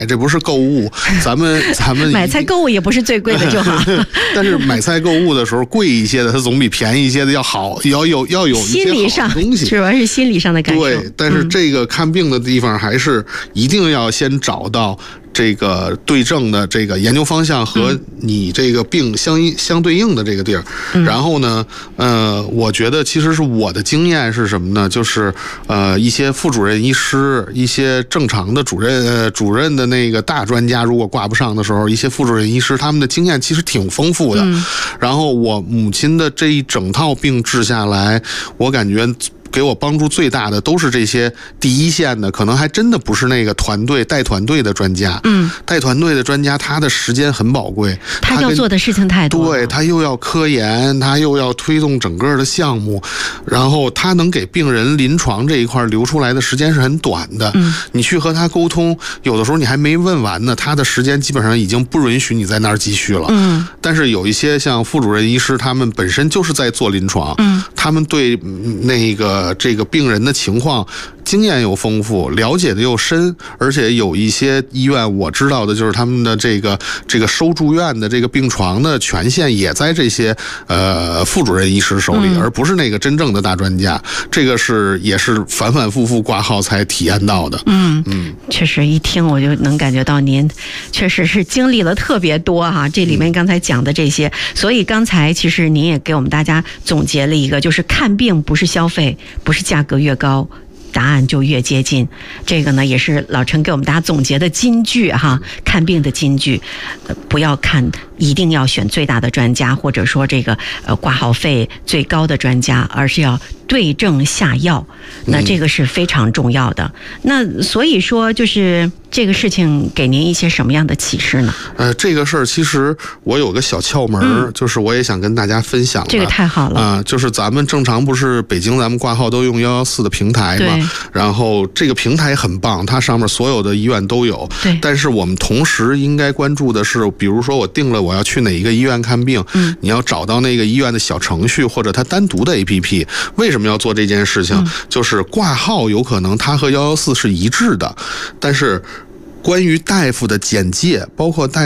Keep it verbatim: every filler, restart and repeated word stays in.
这不是购物，咱们咱们买菜购物也不是最贵的就好。 但是买菜购物的时候，贵一些的它总比便宜一些的要好，要有要有一些好的东西， 主要是心理上的感受。 对，但是这个看病的地方还是一定要先找到这个对症的这个研究方向和你这个病相应相对应的这个地儿。嗯、然后呢，呃，我觉得其实是我的经验是什么呢？就是呃，一些副主任医师，一些正常的主任、呃、主任的那个大专家，如果挂不上的时候，一些副主任医师他们的经验其实挺丰富的。嗯、然后我母亲的这一整套病治下来，我感觉给我帮助最大的都是这些第一线的，可能还真的不是那个团队带团队的专家。嗯，带团队的专家他的时间很宝贵， 他要做的事情太多了。 对，他又要科研，他又要推动整个的项目，然后他能给病人临床这一块留出来的时间是很短的。嗯，你去和他沟通，有的时候你还没问完呢，他的时间基本上已经不允许你在那儿继续了。嗯，但是有一些像副主任医师，他们本身就是在做临床，嗯，他们对那个呃，这个病人的情况经验又丰富，了解的又深，而且有一些医院我知道的就是他们的这个这个收住院的这个病床的权限也在这些呃副主任医师手里，嗯、而不是那个真正的大专家。这个是也是反反复复挂号才体验到的。嗯嗯，确实一听我就能感觉到您确实是经历了特别多哈、啊，这里面刚才讲的这些，嗯、所以刚才其实您也给我们大家总结了一个，就是看病不是消费。不是价格越高答案就越接近，这个呢也是老陈给我们大家总结的金句哈，看病的金句，呃、不要看，一定要选最大的专家，或者说这个呃挂号费最高的专家，而是要对症下药，那这个是非常重要的。嗯、那所以说就是这个事情给您一些什么样的启示呢？ 呃，这个事儿其实我有个小窍门，嗯、就是我也想跟大家分享。 这个太好了啊、 呃！就是咱们正常不是北京咱们挂号都用幺幺四的平台嘛，然后这个平台很棒，它上面所有的医院都有。对。但是我们同时应该关注的是，比如说我定了我要去哪一个医院看病，嗯，你要找到那个医院的小程序或者它单独的 A P P。为什么要做这件事情？嗯、就是挂号有可能它和幺幺四是一致的，但是关于大夫的简介，包括大